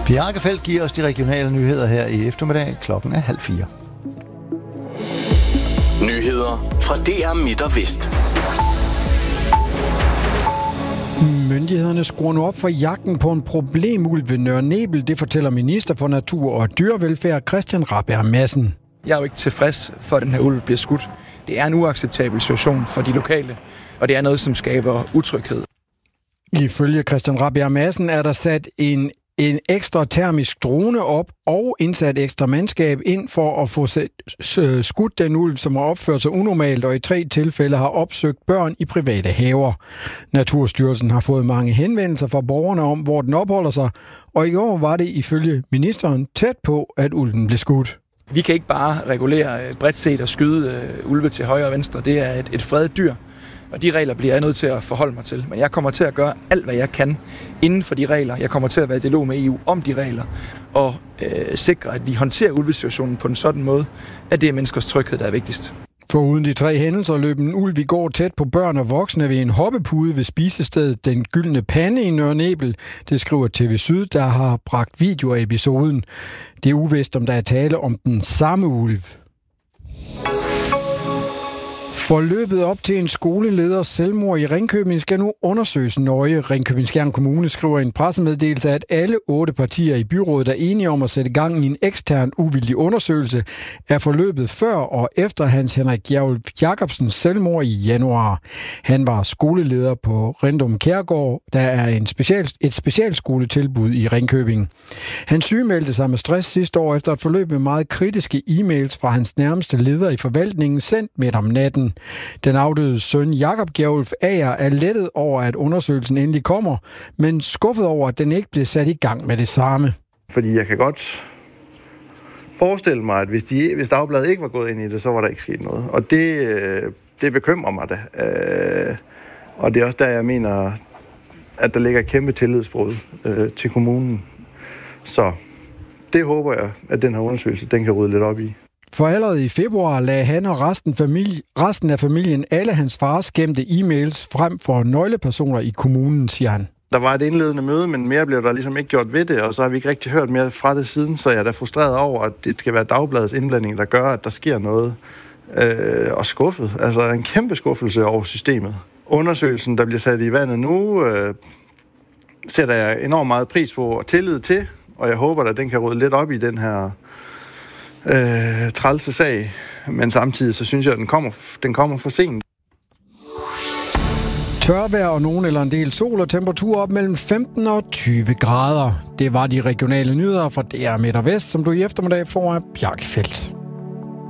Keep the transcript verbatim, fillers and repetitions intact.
Bjarke Feldt giver os de regionale nyheder her i eftermiddag. Klokken er halv fire. Nyheder fra D R Midt og Vest. Myndighederne skruer nu op for jagten på en problemulv ved Nørre Nebel. Det fortæller minister for natur og dyrevelfærd Christian Rabjerg Madsen. Jeg er jo ikke tilfreds for, at den her ulv bliver skudt. Det er en uacceptabel situation for de lokale, og det er noget, som skaber utryghed. Ifølge Christian Rabjerg Madsen er der sat en, en ekstra termisk drone op og indsat ekstra mandskab ind for at få skudt den ulv, som har opført sig unormalt og i tre tilfælde har opsøgt børn i private haver. Naturstyrelsen har fået mange henvendelser fra borgerne om, hvor den opholder sig, og i år var det ifølge ministeren tæt på, at ulven blev skudt. Vi kan ikke bare regulere bredt set og skyde øh, ulve til højre og venstre. Det er et, et fredet dyr, og de regler bliver jeg nødt til at forholde mig til. Men jeg kommer til at gøre alt, hvad jeg kan inden for de regler. Jeg kommer til at være i dialog med E U om de regler, og øh, sikre, at vi håndterer ulvesituationen på en sådan måde, at det er menneskers tryghed, der er vigtigst. Foruden de tre hændelser løb en ulv i går tæt på børn og voksne ved en hoppepude ved spisestedet Den Gyldne Pande i Nørre Nebel. Det skriver T V Syd, der har bragt video af episoden. Det er uvist, om der er tale om den samme ulv. Forløbet op til en skoleleders selvmord i Ringkøbing skal nu undersøges nøje. Ringkøbing-Skjern Kommune skriver i en pressemeddelelse, at alle otte partier i byrådet er enige om at sætte gang i en ekstern uvildig undersøgelse af forløbet før og efter Hans Henrik Gjerulf Jacobsens selvmord i januar. Han var skoleleder på Rindum Kærgård, der er en special, et specialskoletilbud i Ringkøbing. Han sygemeldte sig med stress sidste år efter et forløb med meget kritiske e-mails fra hans nærmeste leder i forvaltningen sendt midt om natten. Den afdøde søn Jakob Gjerulf Ager er lettet over, at undersøgelsen endelig kommer, men skuffet over, at den ikke blev sat i gang med det samme. Fordi jeg kan godt forestille mig, at hvis, de, hvis Dagbladet ikke var gået ind i det, så var der ikke sket noget. Og det, det bekymrer mig da. Og det er også der, jeg mener, at der ligger et kæmpe tillidsbrud til kommunen. Så det håber jeg, at den her undersøgelse, den kan rydde lidt op i. For allerede i februar lagde han og resten, familie, resten af familien alle hans fars gemte e-mails frem for nøglepersoner i kommunen, siger han. Der var et indledende møde, men mere blev der ligesom ikke gjort ved det, og så har vi ikke rigtig hørt mere fra det siden, så jeg er da frustreret over, at det skal være Dagbladets indblanding, der gør, at der sker noget. Øh, og skuffet. Altså en kæmpe skuffelse over systemet. Undersøgelsen, der bliver sat i vandet nu, øh, sætter jeg enormt meget pris på og tillid til, og jeg håber, at den kan rydde lidt op i den her Øh, trælse sag, men samtidig så synes jeg, at den kommer, den kommer for sent. Tørvejr og nogen eller en del sol og temperatur op mellem femten og tyve grader. Det var de regionale nyheder fra D R Midt og Vest, som du i eftermiddag får af Bjarke Feldt.